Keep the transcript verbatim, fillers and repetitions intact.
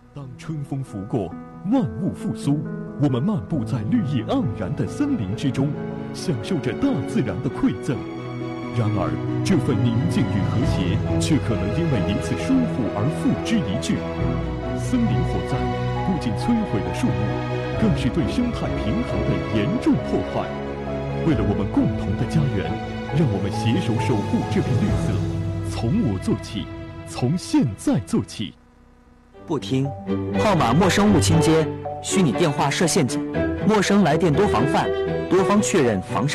当春风拂过，万物复苏，我们漫步在绿意盎然的森林之中，享受着大自然的馈赠。然而，这份宁静与和谐，却可能因为一次疏忽而付之一炬。森林火灾不仅摧毁了树木，更是对生态平衡的严重破坏。为了我们共同的家园，让我们携手守护这片绿色，从我做起，从现在做起。 不听，号码陌生勿轻接，虚拟电话设陷阱，陌生来电多防范，多方确认防。